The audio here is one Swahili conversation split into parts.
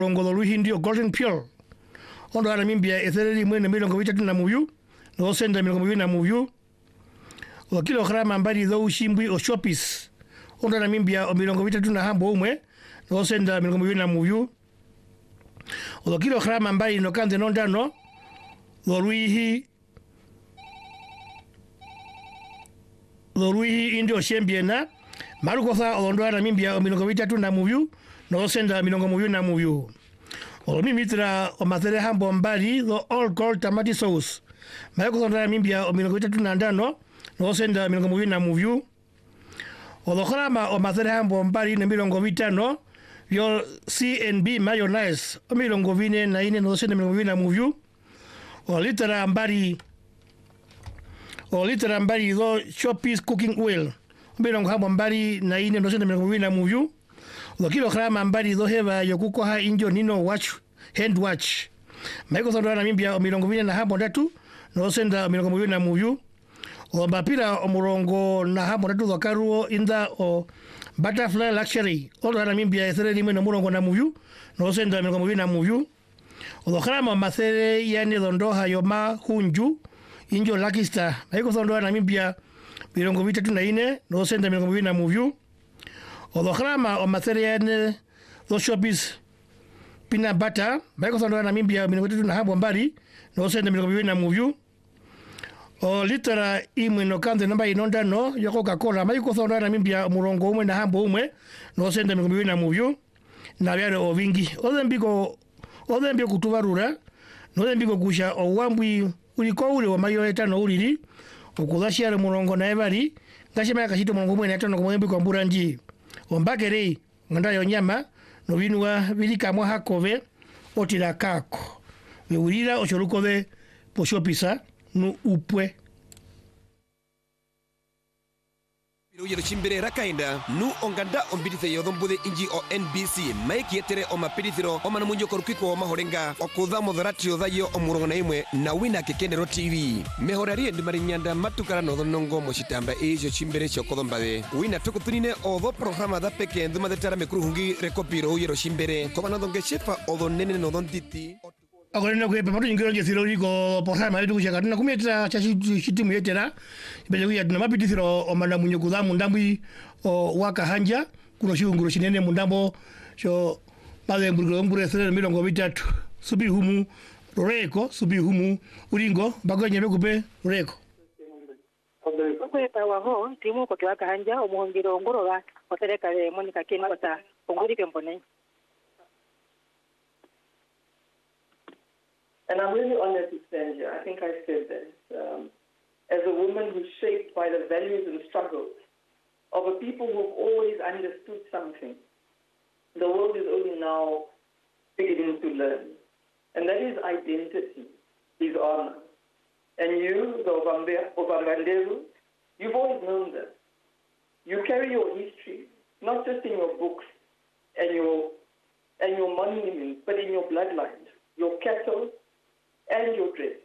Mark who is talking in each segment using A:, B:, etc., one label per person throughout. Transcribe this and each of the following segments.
A: Longo Luhindio Golden Pure. Ondo ana mimbia ethereri mwene milongo vitatu na muyu. No senda milongo muyu na muyu. O kilograma mbali dho ushimbwi o shopis. Ondo ana mimbia o milongo vitatu na hambo umwe. No senda milongo muyu na muyu. O kilograma mbali no kande nondano. Loruihi indio shembiena. Marukosa ondo ana mimbia o milongo vitatu na muyu. No senda milongo muyu na muyu. Mimitra o matere hambo mbali the all gold tomato sauce. Maiko sondana mimbia o milongo vitatu na ndano no senda milongo muyu na muyu. Olokrama o matere hambo mbali na milongo vitano yo C&B mayonnaise o milongo vine na ine no senda milongo muyu na muyu. O litera mbali do Shoppies cooking oil o milongo hambo mbali na ine no senda milongo muyu na muyu. Lo kilograma mbali do heva yokukoha injo nino hand watch. Maiko sondana mimbia o milongo vine na hambo ndatu no senda milongo muyu na muyu. O mapira o murongo na hambo ndatu do karuo inda o butterfly luxury. O na mimbia ethere lime no murongo na muyu no senda milongo muyu na muyu. O grama mathere yani dondoha yoma hunju injo Lucky Star. Maiko sondana mimbia milongo vitatu na ine no senda milongo muyu na muyu. Grama o materiane do Shoppies peanut butter. Maiko sondana na mimbia milongo vitatu na hambo mbali no senda milongo muyu na muyu. O litera imwe no kande namba inonda no ya Coca-Cola. Maiko sondana na mimbia murongo umwe na hambo umwe no senda milongo muyu na muyu. Na byare o vingi. Odembi kutubarura. No dembi kusha o wambwi uliko ule wa mayo etano uliri. Okudashia murongo na ebali. Ngashima yakashito murongo umwe na etano kumwembi kwa mburanji. Ombakere nganda yo nyama no binwa bilikamwa hakove otira kako. Weurira ochorukove poshopisa no upwe.
B: Yero chimbere rakainda nu onganda ombitithe yothombude inji o NBC maiki etere o mapirithiro o manamunjo korukiko o mahorenga o kutha motharatio thayo o murongo na imwe na wina kekendero TV mehorari ndi marinyanda matukara no thonongo mochitamba ejo chimbere chokothombathe wina tukutunine o tho programa tha peke nduma thetara mekuruhungi rekopiro yero chimbere ko banodonge shefa o thonene no thontiti
A: Akorenda kwepa matu ingiro jesiro liko porama yetu kushaka tuna kumeta chitimu yetera ibele kuya tuna mapitithiro o manda munyo kutha mundambwi o waka hanja kuno shiunguro shinene mundambo sho pale mbure sere milongo vitatu subi humu uringo bago nyebe kupe roreko
C: kwepa waho timu kwa kiwaka hanja omuhongiro ngoroga otereka Monica Ken kota onguri kembone.
D: And I'm really honored to stand here. I think I said this. As a woman who's shaped by the values and struggles of a people who've always understood something, the world is only now beginning to learn. And that is identity, is honor. And you, the Obanganderu, you've always known this. You carry your history, not just in your books and your monuments, but in your bloodlines, your cattle, and your drink.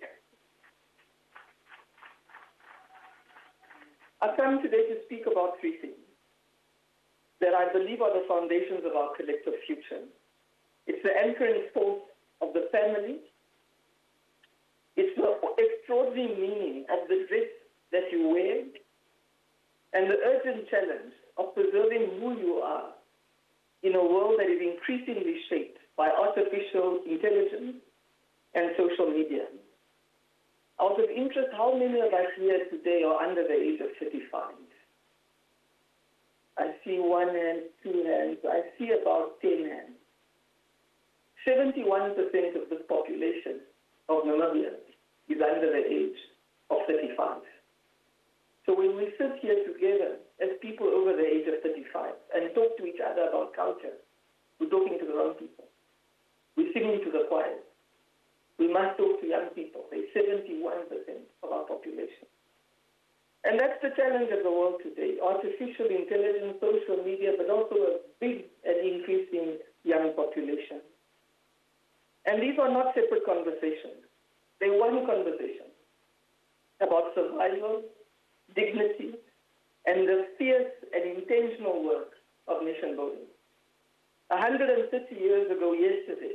D: I've come today to speak about three things that I believe are the foundations of our collective future. It's the anchoring force of the family. It's the extraordinary meaning of the dress that you wear, and the urgent challenge of preserving who you are in a world that is increasingly shaped by artificial intelligence and social media. Out of interest, how many of us here today are under the age of 35? I see one hand, two hands. I see about 10 hands. 71% of this population of Namibia is under the age of 35. So when we sit here together as people over the age of 35 and talk to each other about culture, we're talking to the wrong people. We're singing to the choir. We must talk to young people. They're 71% of our population. And that's the challenge of the world today. Artificial intelligence, social media, but also a big and increasing young population. And these are not separate conversations. They're one conversation about survival, dignity, and the fierce and intentional work of nation building. 130 years ago yesterday,